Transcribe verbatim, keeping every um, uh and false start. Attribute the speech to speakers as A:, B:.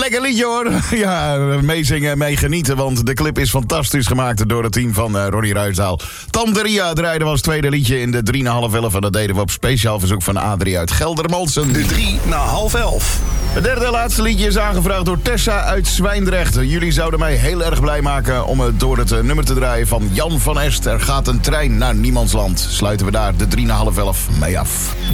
A: Lekker liedje hoor. Ja, meezingen en meegenieten, want de clip is fantastisch gemaakt door het team van uh, Ronnie Ruijsdaal. Tanderia draaide was tweede liedje in de drie na half elf en dat deden we op speciaal verzoek van Adrie uit Geldermalsen.
B: De drie na half elf.
A: Het derde en laatste liedje is aangevraagd door Tessa uit Zwijndrecht. Jullie zouden mij heel erg blij maken om het door het uh, nummer te draaien van Jan van Est. Er gaat een trein naar Niemandsland. Sluiten we daar de drie na half elf mee af.